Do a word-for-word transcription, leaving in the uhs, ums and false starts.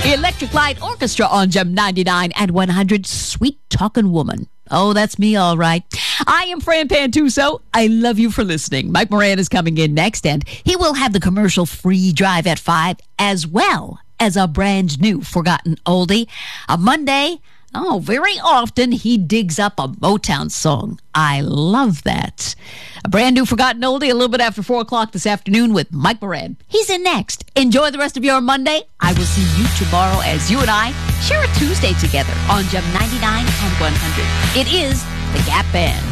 Electric Light Orchestra on Gem ninety-nine and one hundred, Sweet Talkin' Woman. Oh, that's me, all right. I am Fran Pantuso. I love you for listening. Mike Moran is coming in next, and he will have the commercial-free drive at five, as well as a brand new forgotten oldie. A Monday, oh, very often he digs up a Motown song. I love that. A brand new forgotten oldie a little bit after four o'clock this afternoon with Mike Moran. He's in next. Enjoy the rest of your Monday. I will see you tomorrow as you and I share a Tuesday together on Gem ninety-nine and one hundred. It is the Gap Band.